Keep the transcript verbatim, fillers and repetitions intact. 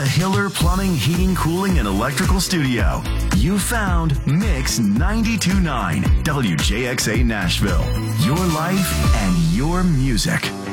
Hiller Plumbing, Heating, Cooling, and Electrical Studio. You found Mix ninety-two point nine W J X A Nashville. Your life and your music.